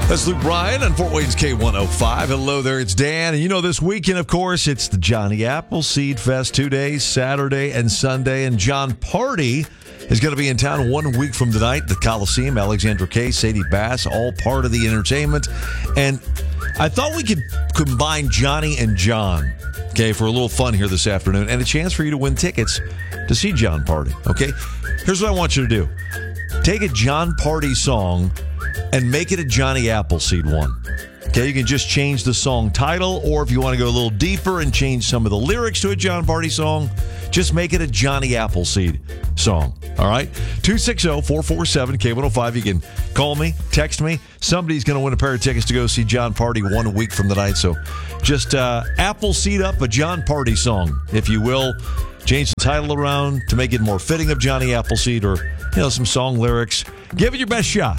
That's Luke Bryan on Fort Wayne's K105. Hello there, it's Dan. And this weekend, of course, it's the Johnny Appleseed Fest, 2 days, Saturday and Sunday. And Jon Pardi is going to be in town 1 week from tonight. The Coliseum, Alexandra Kay, Sadie Bass, all part of the entertainment. And I thought we could combine Johnny and John, okay, for a little fun here this afternoon and a chance for you to win tickets to see Jon Pardi, okay? Here's what I want you to do. Take a Jon Pardi song and make it a Johnny Appleseed one. Okay, you can just change the song title, or if you want to go a little deeper and change some of the lyrics to a Jon Pardi song, just make it a Johnny Appleseed song. All right? 260-447-K105. You can call me, text me. Somebody's going to win a pair of tickets to go see Jon Pardi 1 week from tonight. So just Appleseed up a Jon Pardi song, if you will. Change the title around to make it more fitting of Johnny Appleseed, or some song lyrics. Give it your best shot.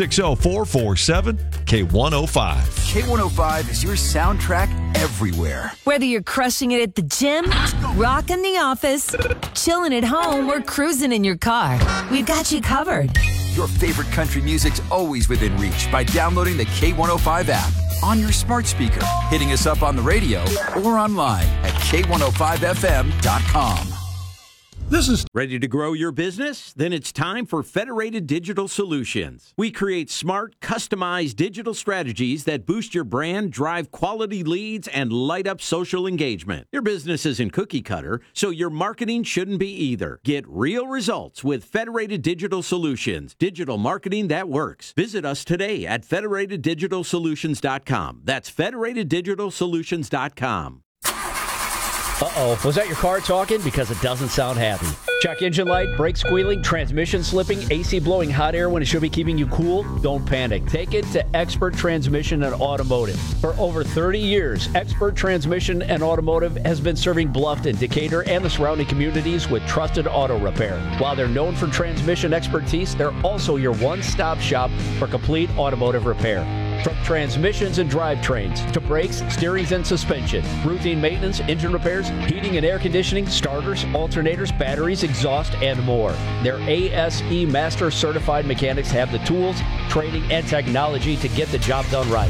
260-447-K105. K105 is your soundtrack everywhere. Whether you're crushing it at the gym, rocking the office, chilling at home, or cruising in your car, we've got you covered. Your favorite country music's always within reach by downloading the K105 app on your smart speaker, hitting us up on the radio, or online at K105FM.com. This is ready to grow your business? Then it's time for Federated Digital Solutions. We create smart, customized digital strategies that boost your brand, drive quality leads, and light up social engagement. Your business isn't cookie cutter, so your marketing shouldn't be either. Get real results with Federated Digital Solutions, digital marketing that works. Visit us today at federateddigitalsolutions.com. That's federateddigitalsolutions.com. Uh-oh, was that your car talking? Because it doesn't sound happy. Check engine light, brake squealing, transmission slipping, AC blowing hot air when it should be keeping you cool? Don't panic. Take it to Expert Transmission and Automotive. For over 30 years, Expert Transmission and Automotive has been serving Bluffton, Decatur, and the surrounding communities with trusted auto repair. While they're known for transmission expertise, they're also your one-stop shop for complete automotive repair. From transmissions and drivetrains to brakes, steerings, and suspension, routine maintenance, engine repairs, heating and air conditioning, starters, alternators, batteries, exhaust, and more. Their ASE Master Certified mechanics have the tools, training, and technology to get the job done right.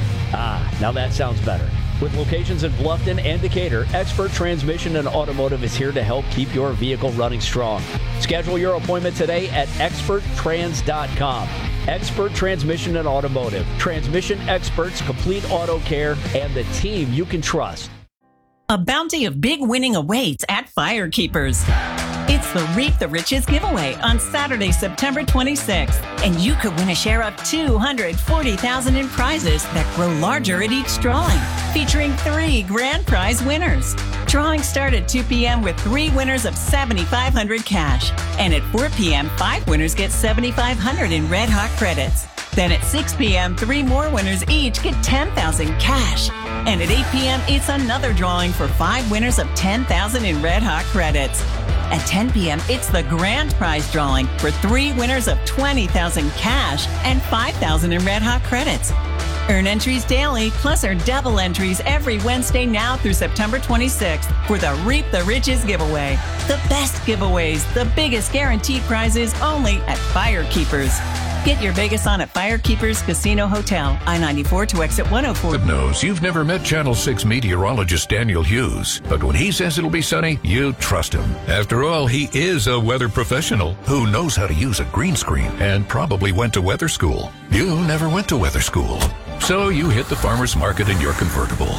Now that sounds better. With locations in Bluffton and Decatur, Expert Transmission and Automotive is here to help keep your vehicle running strong. Schedule your appointment today at experttrans.com. Expert Transmission and Automotive. Transmission experts, complete auto care, and the team you can trust. A bounty of big winning awaits at Firekeepers. It's the Reap the Riches giveaway on Saturday, September 26th, and you could win a share of $240,000 in prizes that grow larger at each drawing, featuring 3 grand prize winners. Drawings start at 2 p.m. with 3 winners of $7,500 cash, and at 4 p.m., 5 winners get $7,500 in Red Hot credits. Then at 6 p.m., 3 more winners each get $10,000 cash. And at 8 p.m., it's another drawing for 5 winners of $10,000 in Red Hot credits. At 10 p.m., it's the grand prize drawing for 3 winners of $20,000 cash and $5,000 in Red Hot credits. Earn entries daily, plus earn double entries every Wednesday now through September 26th for the Reap the Riches giveaway. The best giveaways, the biggest guaranteed prizes only at Firekeepers. Get your Vegas on at Firekeepers Casino Hotel, I-94 to exit 104. God knows you've never met Channel 6 meteorologist Daniel Hughes, but when he says it'll be sunny, you trust him. After all, he is a weather professional who knows how to use a green screen and probably went to weather school. You never went to weather school, so you hit the farmer's market in your convertible.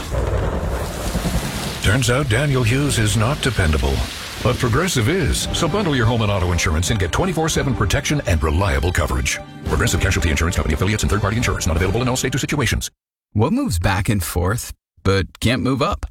Turns out Daniel Hughes is not dependable. But Progressive is. So bundle your home and auto insurance and get 24/7 protection and reliable coverage. Progressive Casualty Insurance Company affiliates and third-party insurers. Not available in all states or situations. What moves back and forth, but can't move up?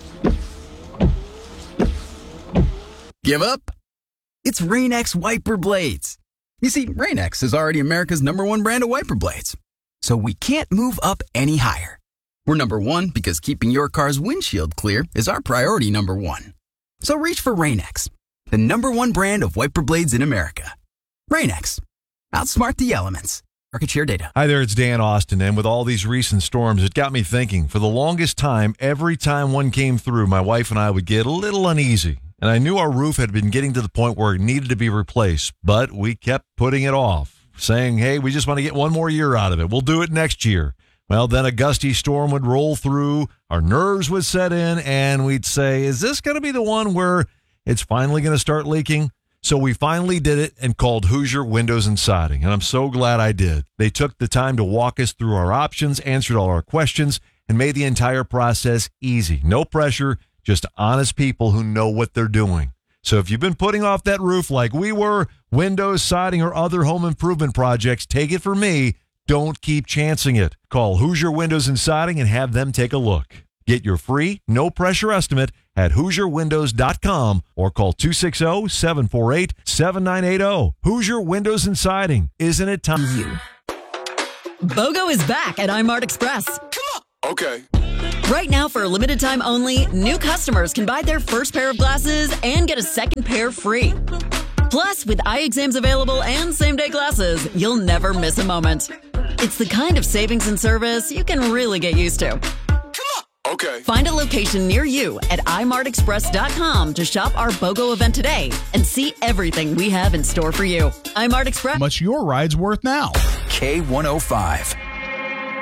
Give up? It's Rain-X wiper blades. You see, Rain-X is already America's #1 brand of wiper blades. So we can't move up any higher. We're #1 because keeping your car's windshield clear is our priority #1. So reach for Rain-X, the #1 brand of wiper blades in America. Rain-X. Outsmart the elements. Market share data. Hi there, it's Dan Austin, and with all these recent storms, it got me thinking. For the longest time, every time one came through, my wife and I would get a little uneasy. And I knew our roof had been getting to the point where it needed to be replaced, but we kept putting it off. saying, hey, we just want to get one more year out of it. We'll do it next year. Well, then a gusty storm would roll through, our nerves would set in, and we'd say, is this going to be the one where it's finally going to start leaking? So we finally did it and called Hoosier Windows and Siding, and I'm so glad I did. They took the time to walk us through our options, answered all our questions, and made the entire process easy. No pressure, just honest people who know what they're doing. So if you've been putting off that roof like we were, windows, siding, or other home improvement projects, take it from me. Don't keep chancing it. Call Hoosier Windows and Siding and have them take a look. Get your free, no-pressure estimate at HoosierWindows.com or call 260-748-7980. Hoosier Windows and Siding. Isn't it time? BOGO is back at iMart Express. Come on. Okay. Right now, for a limited time only, new customers can buy their first pair of glasses and get a second pair free. Plus, with eye exams available and same-day glasses, you'll never miss a moment. It's the kind of savings and service you can really get used to. Okay. Find a location near you at imartexpress.com to shop our BOGO event today and see everything we have in store for you. iMart Express. How much your ride's worth now? K105.